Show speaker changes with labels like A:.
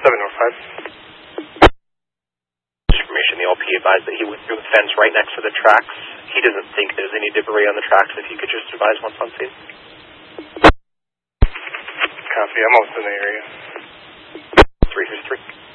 A: 705.
B: Information, the LP advised that he went through the fence right next to the tracks. He doesn't think there's any debris on the tracks. If you could just advise once on scene.
A: Copy, I'm also in the area.
B: 333.